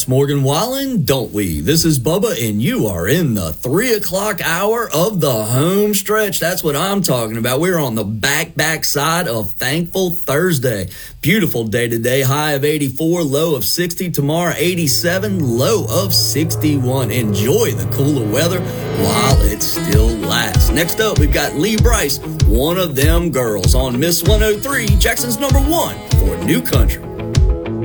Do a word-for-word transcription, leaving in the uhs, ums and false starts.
That's Morgan Wallen, don't we? This is Bubba, and you are in the three o'clock hour of the home stretch. That's what I'm talking about. We're on the back, back side of Thankful Thursday. Beautiful day today. High of eighty-four, low of sixty. Tomorrow, eighty-seven, low of sixty-one. Enjoy the cooler weather while it still lasts. Next up, we've got Lee Brice, One of Them Girls, on Miss one oh three, Jackson's number one for New Country.